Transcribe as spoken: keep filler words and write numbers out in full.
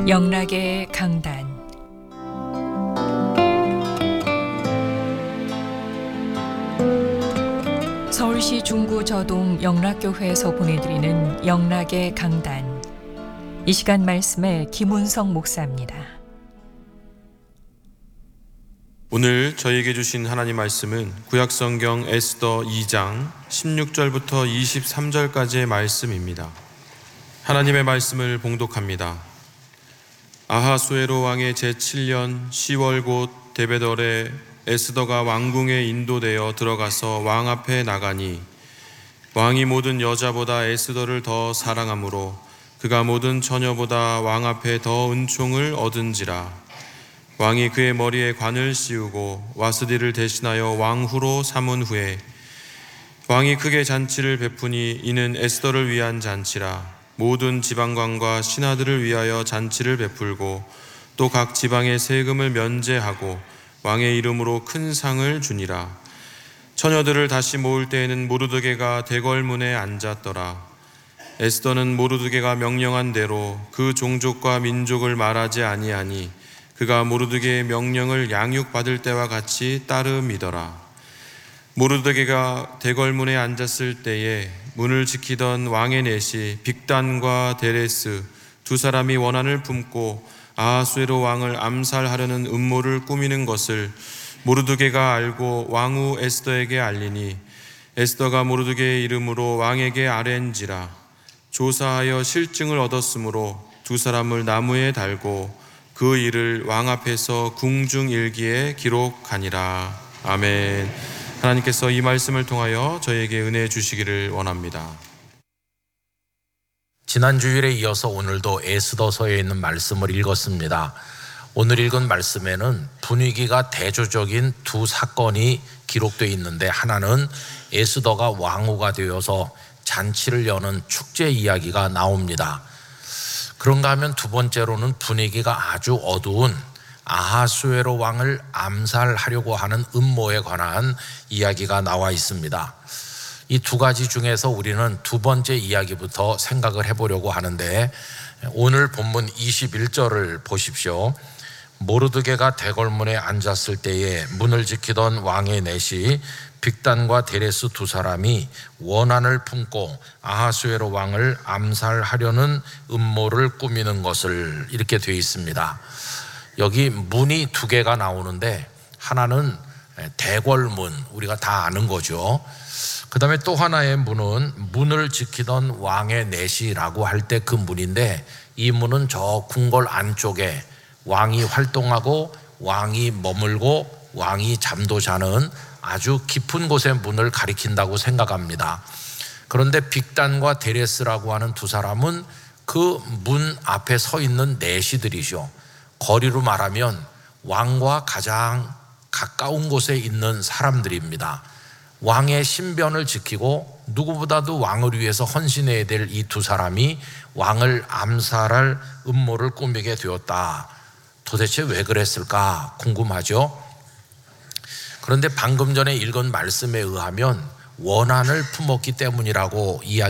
영락의 강단. 서울시 중구 저동 영락교회에서 보내드리는 영락의 강단. 이 시간 말씀에 김운성 목사입니다. 오늘 저에게 주신 하나님 말씀은 구약성경 에스더 이 장 십육 절부터 이십삼 절까지의 말씀입니다. 하나님의 말씀을 봉독합니다. 아하수에로 왕의 제칠 년 시월 곧 데베덜에 에스더가 왕궁에 인도되어 들어가서 왕 앞에 나가니 왕이 모든 여자보다 에스더를 더 사랑하므로 그가 모든 처녀보다 왕 앞에 더 은총을 얻은지라. 왕이 그의 머리에 관을 씌우고 와스디를 대신하여 왕후로 삼은 후에 왕이 크게 잔치를 베푸니 이는 에스더를 위한 잔치라. 모든 지방관과 신하들을 위하여 잔치를 베풀고 또 각 지방의 세금을 면제하고 왕의 이름으로 큰 상을 주니라. 처녀들을 다시 모을 때에는 모르드게가 대궐문에 앉았더라. 에스더는 모르드게가 명령한 대로 그 종족과 민족을 말하지 아니하니 그가 모르드게의 명령을 양육받을 때와 같이 따름이더라. 모르드게가 대궐문에 앉았을 때에 문을 지키던 왕의 넷이 빅단과 데레스 두 사람이 원한을 품고 아하수에로 왕을 암살하려는 음모를 꾸미는 것을 모르드게가 알고 왕후 에스더에게 알리니 에스더가 모르드게의 이름으로 왕에게 아뢰ን지라. 조사하여 실증을 얻었으므로 두 사람을 나무에 달고 그 일을 왕 앞에서 궁중일기에 기록하니라. 아멘. 하나님께서 이 말씀을 통하여 저에게 은혜 주시기를 원합니다. 지난 주일에 이어서 오늘도 에스더서에 있는 말씀을 읽었습니다. 오늘 읽은 말씀에는 분위기가 대조적인 두 사건이 기록되어 있는데, 하나는 에스더가 왕후가 되어서 잔치를 여는 축제 이야기가 나옵니다. 그런가 하면 두 번째로는 분위기가 아주 어두운 아하수에로 왕을 암살하려고 하는 음모에 관한 이야기가 나와 있습니다. 이 두 가지 중에서 우리는 두 번째 이야기부터 생각을 해보려고 하는데, 오늘 본문 이십일 절을 보십시오. 모르드게가 대궐문에 앉았을 때에 문을 지키던 왕의 넷이 빅단과 데레스 두 사람이 원한을 품고 아하수에로 왕을 암살하려는 음모를 꾸미는 것을, 이렇게 되어 있습니다. 여기 문이 두 개가 나오는데, 하나는 대궐문, 우리가 다 아는 거죠. 그 다음에 또 하나의 문은 문을 지키던 왕의 넷이라고 할 때 그 문인데, 이 문은 저 궁궐 안쪽에 왕이 활동하고 왕이 머물고 왕이 잠도 자는 아주 깊은 곳의 문을 가리킨다고 생각합니다. 그런데 빅단과 데레스라고 하는 두 사람은 그 문 앞에 서 있는 내시들이죠. 거리로 말하면 왕과 가장 가까운 곳에 있는 사람들입니다. 왕의 신변을 지키고 누구보다도 왕을 위해서 헌신해야 될 이 두 사람이 왕을 암살할 음모를 꾸미게 되었다. 도대체 왜 그랬을까 궁금하죠? 그런데 방금 전에 읽은 말씀에 의하면 원한을 품었기 때문이라고 이야기